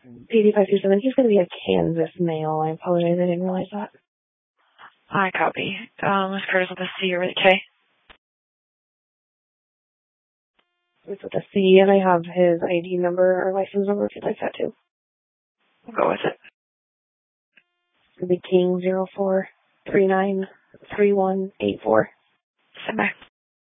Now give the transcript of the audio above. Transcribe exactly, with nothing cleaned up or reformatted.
eighty-five two seven. He's going to be a Kansas male. I apologize. I didn't realize that. I copy. Um, Miss Curtis with a C or with a K? It's with a C, and I have his I D number or license number if you'd like that too. We'll go with it. It'll be King zero four three nine three one eight four. Send back.